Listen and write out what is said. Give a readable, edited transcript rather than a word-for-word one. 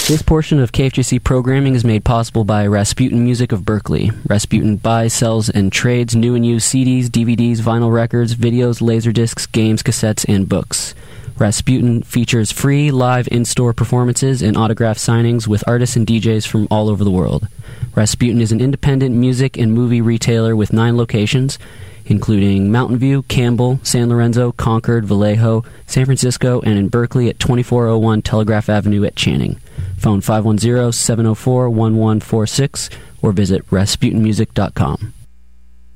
This portion of KFJC programming is made possible by Rasputin Music of Berkeley. Rasputin buys, sells, and trades new and used CDs, DVDs, vinyl records, videos, laserdiscs, games, cassettes, and books. Rasputin features free live in-store performances and autograph signings with artists and DJs from all over the world. Rasputin is an independent music and movie retailer with 9 locations, including Mountain View, Campbell, San Lorenzo, Concord, Vallejo, San Francisco, and in Berkeley at 2401 Telegraph Avenue at Channing. Phone 510-704-1146 or visit RasputinMusic.com.